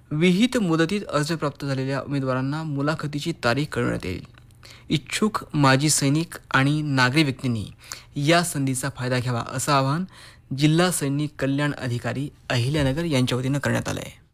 विहित मुदतीत अर्ज प्राप्त झालेल्या उमेदवारांना मुलाखतीची तारीख कळवण्यात येईल. इच्छुक माजी सैनिक आणि नागरी व्यक्तींनी या संधीचा फायदा घ्यावा असं आवाहन जिल्हा सैनिक कल्याण अधिकारी अहिल्यानगर यांच्या वतीनं करण्यात आलं आहे.